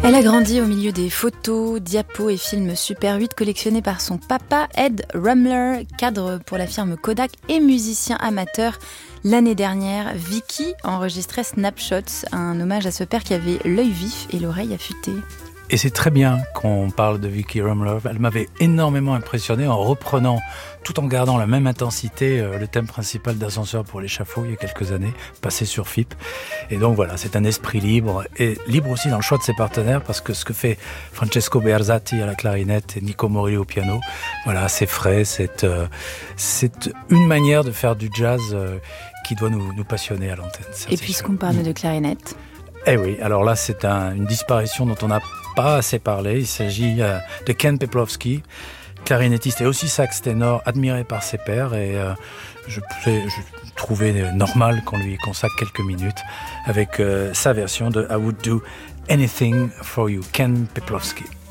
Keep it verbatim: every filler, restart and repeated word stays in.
Elle a grandi au milieu des photos, diapos et films Super huit collectionnés par son papa Ed Rumler, cadre pour la firme Kodak et musicien amateur. L'année dernière, Vicky enregistrait Snapshots, un hommage à ce père qui avait l'œil vif et l'oreille affûtée. Et c'est très bien qu'on parle de Vicky Rumler. Elle m'avait énormément impressionné en reprenant, tout en gardant la même intensité, euh, le thème principal d'Ascenseur pour l'échafaud il y a quelques années, passé sur F I P. Et donc voilà, c'est un esprit libre, et libre aussi dans le choix de ses partenaires, parce que ce que fait Francesco Bearzati à la clarinette et Nico Morelli au piano, voilà, c'est frais, c'est, euh, c'est une manière de faire du jazz euh, qui doit nous, nous passionner à l'antenne. Ça, et puisqu'on parle de clarinette... Eh oui, alors là, c'est un, une disparition dont on n'a pas assez parlé. Il s'agit euh, de Ken Peplowski, clarinettiste et aussi sax ténor, admiré par ses pairs. Et euh, je, je trouvais normal qu'on lui consacre quelques minutes avec euh, sa version de I Would Do Anything For You, Ken Peplowski.